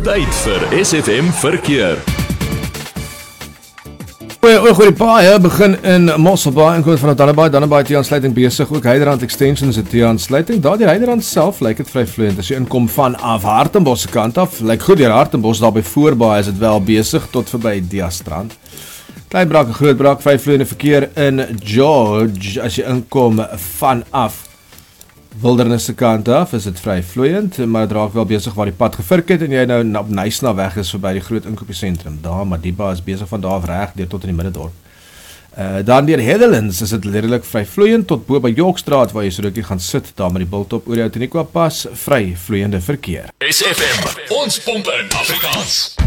Tyd vir SFM Verkeer. Goeie paai begin in Mosselbaai en kom van Dannebaai die aansluiting besig, ook Heiderand Extension is die aansluiting. Daar die Heiderand self lyk dit vry vloeiend. As jy inkom vanaf Hartenbos se kant af, lyk goed deur Hartenbos, daar by Voorbaai is dit wel besig tot verby Diastrand. Klein braak en groot braak, vry vloeiende verkeer in George. As jy inkom vanaf Wildernis se kant af, is dit vry vloeiend, maar dit raak wel besig waar die pad gevurk het en jy nou op Nysna weg is verby die groot inkopiesentrum. Daar, Madiba is besig van daar af reg deur tot in die middendorp. Dan deur Heatherlands is dit letterlik vry vloeiend tot bo by Yorkstraat waar jy so rukkie gaan sit, daar met die bultop oor die Outeniqua pas, vry vloeiende verkeer. SFM, ons pomp in Afrikaans.